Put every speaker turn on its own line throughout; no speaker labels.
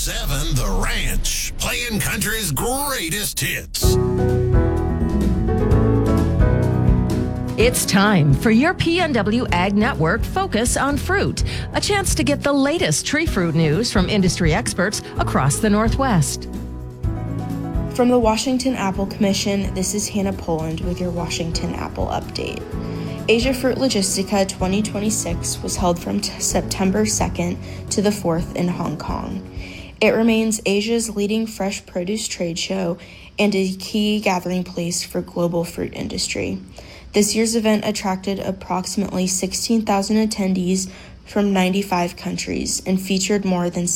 101.7 The Ranch, playing country's greatest hits.
It's time for your PNW Ag Network Focus on Fruit, a chance to get the latest tree fruit news from industry experts across the Northwest.
From the Washington Apple Commission, this is Hannah Poland with your Washington Apple Update. Asia Fruit Logistica 2026 was held from September 2nd to the 4th in Hong Kong. It remains Asia's leading fresh produce trade show and a key gathering place for global fruit industry. This year's event attracted approximately 16,000 attendees from 95 countries and featured more than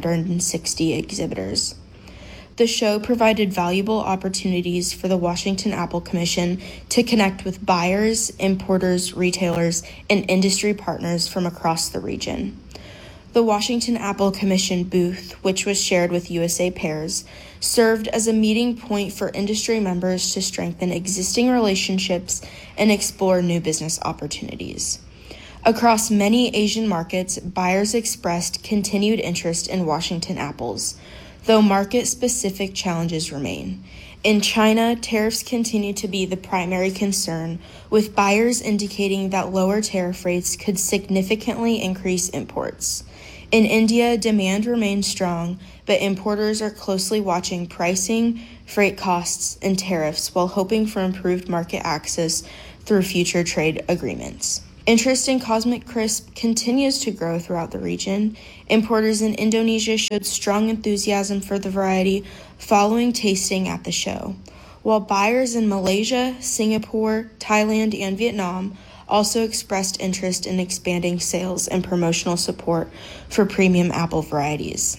760 exhibitors. The show provided valuable opportunities for the Washington Apple Commission to connect with buyers, importers, retailers, and industry partners from across the region. The Washington Apple Commission booth, which was shared with USA Pears, served as a meeting point for industry members to strengthen existing relationships and explore new business opportunities. Across many Asian markets, buyers expressed continued interest in Washington apples, though market-specific challenges remain. In China, tariffs continue to be the primary concern, with buyers indicating that lower tariff rates could significantly increase imports. In India, demand remains strong, but importers are closely watching pricing, freight costs, and tariffs while hoping for improved market access through future trade agreements. Interest in Cosmic Crisp continues to grow throughout the region. Importers in Indonesia showed strong enthusiasm for the variety following tasting at the show, while buyers in Malaysia, Singapore, Thailand, and Vietnam also expressed interest in expanding sales and promotional support for premium apple varieties.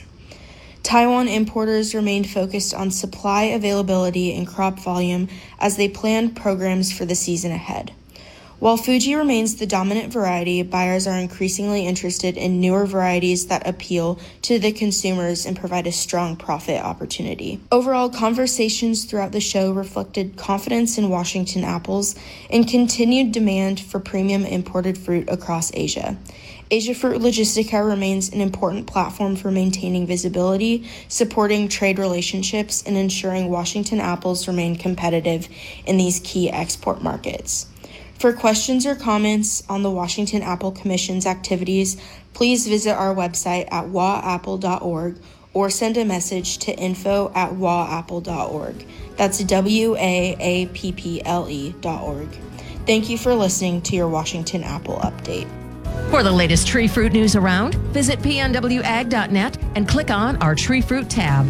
Taiwan importers remained focused on supply availability and crop volume as they planned programs for the season ahead. While Fuji remains the dominant variety, buyers are increasingly interested in newer varieties that appeal to the consumers and provide a strong profit opportunity. Overall, conversations throughout the show reflected confidence in Washington apples and continued demand for premium imported fruit across Asia. Asia Fruit Logistica remains an important platform for maintaining visibility, supporting trade relationships, and ensuring Washington apples remain competitive in these key export markets. For questions or comments on the Washington Apple Commission's activities, please visit our website at waapple.org or send a message to info@waapple.org. That's WAAPPLE.org. Thank you for listening to your Washington Apple Update.
For the latest tree fruit news around, visit pnwag.net and click on our Tree Fruit tab.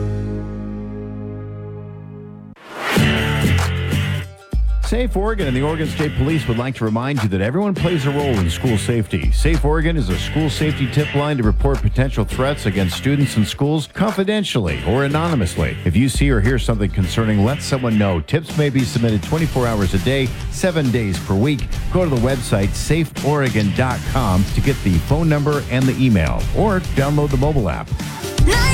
Safe Oregon and the Oregon State Police would like to remind you that everyone plays a role in school safety. Safe Oregon is a school safety tip line to report potential threats against students in schools confidentially or anonymously. If you see or hear something concerning, let someone know. Tips may be submitted 24 hours a day, 7 days per week. Go to the website safeoregon.com to get the phone number and the email, or download the mobile app.